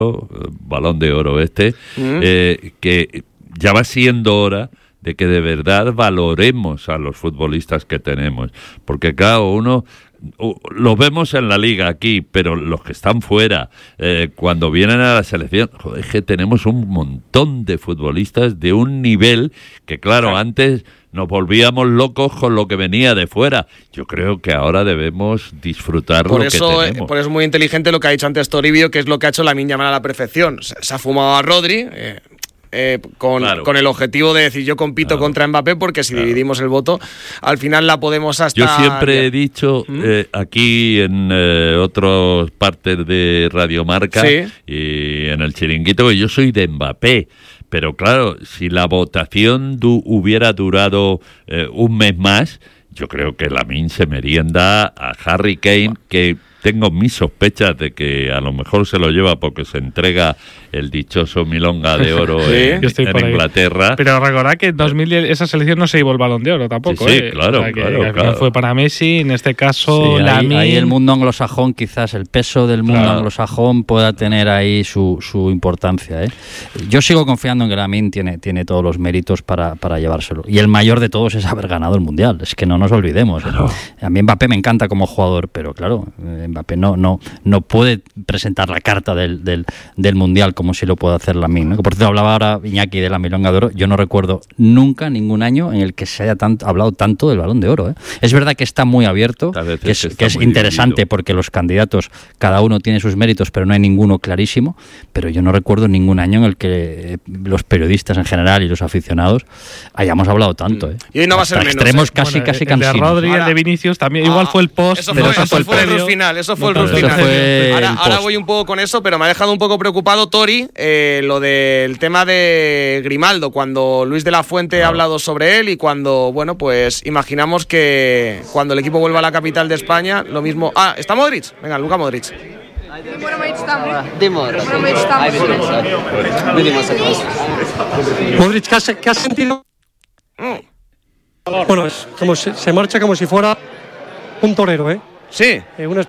Balón de Oro que ya va siendo hora de que de verdad valoremos a los futbolistas que tenemos, porque claro, uno los vemos en la liga aquí, pero los que están fuera, cuando vienen a la selección, joder, es que tenemos un montón de futbolistas de un nivel que claro, antes nos volvíamos locos con lo que venía de fuera. Yo creo que ahora debemos disfrutar lo que tenemos. Por eso es muy inteligente lo que ha dicho antes Toribio, que es lo que ha hecho Lamine Yamal a la perfección. Se ha fumado a Rodri con el objetivo de decir yo compito contra Mbappé, porque si dividimos el voto, al final la podemos hasta... Yo siempre he dicho aquí en otras partes de Radio Marca y en el Chiringuito que yo soy de Mbappé. Pero claro, si la votación hubiera durado un mes más, yo creo que Lamine se merienda a Harry Kane, que tengo mis sospechas de que a lo mejor se lo lleva porque se entrega el dichoso Milonga de Oro en Inglaterra. Pero recordad que en 2010 esa selección no se llevó el Balón de Oro tampoco. Sí, claro, o sea, claro. Fue para Messi, en este caso Lamine. Ahí el mundo anglosajón, quizás el peso del mundo anglosajón pueda tener ahí su importancia. Yo sigo confiando en que Lamine tiene todos los méritos para llevárselo. Y el mayor de todos es haber ganado el Mundial. Es que no nos olvidemos. A mí Mbappé me encanta como jugador, pero claro, Mbappé no puede presentar la carta del Mundial como si lo puede hacer Lamine, ¿no? Que por cierto hablaba ahora Iñaki de la Milonga de Oro. Yo no recuerdo nunca ningún año en el que se haya hablado tanto del Balón de Oro. Es verdad que está muy abierto, que es interesante dividido, porque los candidatos cada uno tiene sus méritos, pero no hay ninguno clarísimo. Pero yo no recuerdo ningún año en el que los periodistas en general y los aficionados hayamos hablado tanto. Y hoy no va a ser menos. Extremos casi cansinos. El de Rodri, el de Vinicius también. Igual fue el post. Eso fue el run final. Ahora voy un poco con eso, pero me ha dejado un poco preocupado, Tori, lo del tema de Grimaldo, cuando Luis de la Fuente ha hablado sobre él y cuando, bueno, pues imaginamos que cuando el equipo vuelva a la capital de España, lo mismo... ¿Está Modric? Venga, Luka Modric. Modric, ¿qué has sentido? Bueno, es como se marcha como si fuera un torero, Sí.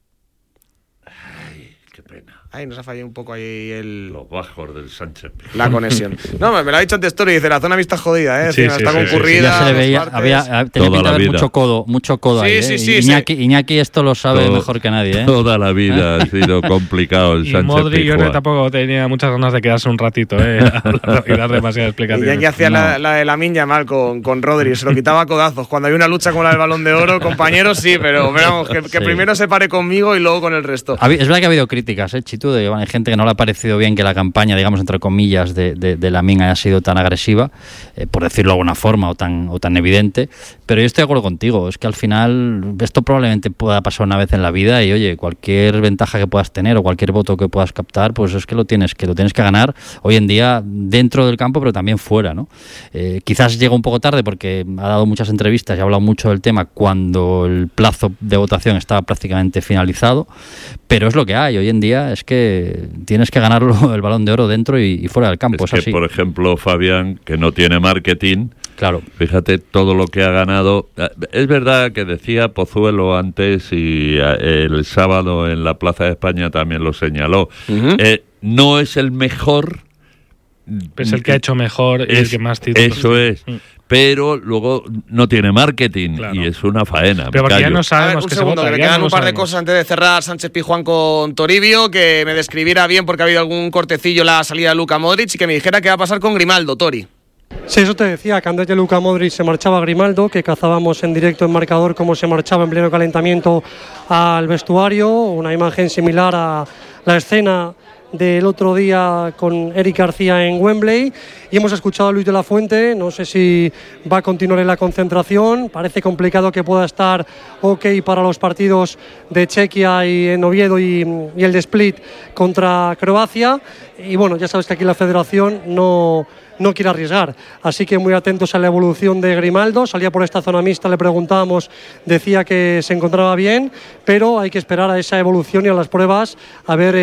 Qué pena. Nos ha fallado un poco ahí los bajos del Sánchez. La conexión. No, me lo ha dicho antes Story, dice, la zona vista jodida, está concurrida. Ya se le veía, tenía pinta de haber mucho codo ahí. Sí. Iñaki esto lo sabe mejor que nadie. Toda la vida ha sido complicado el Sánchez. Y Modri, yo tampoco tenía muchas ganas de quedarse un ratito, y dar demasiadas explicaciones. Iñaki hacía la de Lamine Yamal con Rodri, se lo quitaba a codazos. Cuando hay una lucha como la del Balón de Oro, compañeros, sí, pero vamos, que primero se pare conmigo y luego con el resto. Es verdad que ha habido críticas, Chitu, hay gente que no le ha parecido bien que la campaña, digamos, entre comillas, de Lamine haya sido tan agresiva, por decirlo de alguna forma, o tan evidente, pero yo estoy de acuerdo contigo, es que al final esto probablemente pueda pasar una vez en la vida y, oye, cualquier ventaja que puedas tener o cualquier voto que puedas captar, pues es que lo tienes que ganar hoy en día dentro del campo, pero también fuera, ¿no? Quizás llega un poco tarde porque ha dado muchas entrevistas y ha hablado mucho del tema cuando el plazo de votación estaba prácticamente finalizado, pero es lo que hay, hoy en día es que tienes que ganarlo el Balón de Oro dentro y fuera del campo. Es que, por ejemplo, Fabián, que no tiene marketing, claro, fíjate todo lo que ha ganado. Es verdad que decía Pozuelo antes y el sábado en la Plaza de España también lo señaló. No es el mejor, es el que ha hecho mejor y el que más títulos. Eso es. Pero luego no tiene marketing, claro, y es una faena. Pero porque ya no sabemos que segundo, se vota. Que me quedan un par de cosas antes de cerrar. Sánchez Pizjuán con Toribio, que me describiera bien porque ha habido algún cortecillo la salida de Luka Modric y que me dijera qué va a pasar con Grimaldo, Tori. Sí, eso te decía, que antes de Luka Modric se marchaba Grimaldo, que cazábamos en directo en marcador cómo se marchaba en pleno calentamiento al vestuario, una imagen similar a la escena del otro día con Eric García en Wembley, y hemos escuchado a Luis de la Fuente. No sé si va a continuar en la concentración, parece complicado que pueda estar ok para los partidos de Chequia y en Oviedo y el de Split contra Croacia, y bueno, ya sabes que aquí la federación no quiere arriesgar, así que muy atentos a la evolución de Grimaldo. Salía por esta zona mixta, le preguntábamos, decía que se encontraba bien, pero hay que esperar a esa evolución y a las pruebas a ver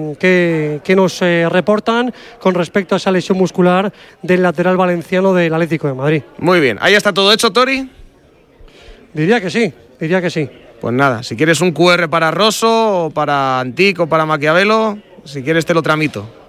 qué nos reportan con respecto a esa lesión muscular del lateral valenciano del Atlético de Madrid. Muy bien, ¿ahí está todo hecho, Tori? Diría que sí. Pues nada, si quieres un QR para Rosso o para Antic o para Maquiavelo, Si quieres te lo tramito.